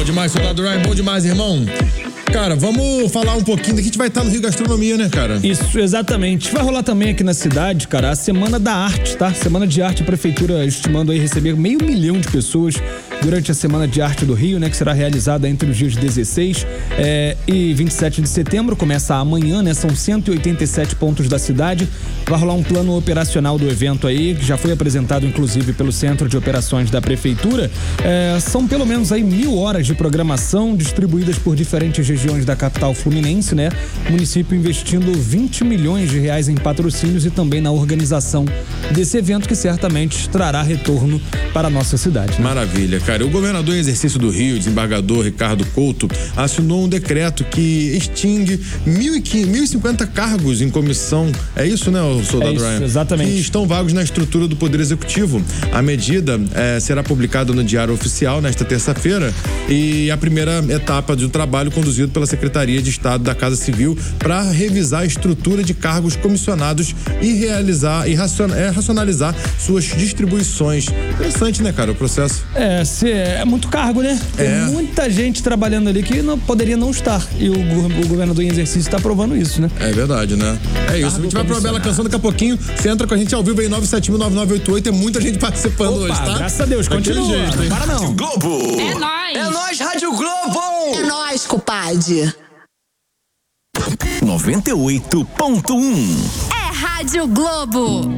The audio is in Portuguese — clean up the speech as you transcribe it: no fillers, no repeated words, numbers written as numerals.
demais, Soldado Ryan, bom demais, irmão. Cara, vamos falar um pouquinho daqui, a gente vai estar no Rio Gastronomia, né, cara? Isso, exatamente. Vai rolar também aqui na cidade, cara, a Semana da Arte, tá? Semana de Arte, a Prefeitura estimando aí receber 500 mil de pessoas durante a Semana de Arte do Rio, né, que será realizada entre os dias 16 e 27 de setembro, começa amanhã, né, são 187 pontos da cidade, vai rolar um plano operacional do evento aí, que já foi apresentado inclusive pelo Centro de Operações da Prefeitura, são pelo menos aí 1.000 horas de programação distribuídas por diferentes regiões da capital fluminense, né, o município investindo 20 milhões de reais em patrocínios e também na organização desse evento que certamente trará retorno para a nossa cidade. Maravilha, cara. O governador em exercício do Rio, desembargador Ricardo Couto, assinou um decreto que extingue 1.050 cargos em comissão. É isso, né, Soldado Ryan? Exatamente. Que estão vagos na estrutura do Poder Executivo. A medida será publicada no Diário Oficial nesta terça-feira e a primeira etapa de um trabalho conduzido pela Secretaria de Estado da Casa Civil para revisar a estrutura de cargos comissionados e racionalizar suas distribuições. Interessante, né, cara, o processo? É muito cargo, né? Tem muita gente trabalhando ali que não poderia não estar. E o governador em exercício está provando isso, né? É verdade, né? É isso. A gente vai pra uma bela canção daqui a pouquinho. Você entra com a gente ao vivo aí, 9719988. Tem muita gente participando hoje, tá? Graças a Deus, continua. Não para não. Globo. É nóis. É nóis, Rádio Globo. É nóis, compadre. 98.1. É Rádio Globo.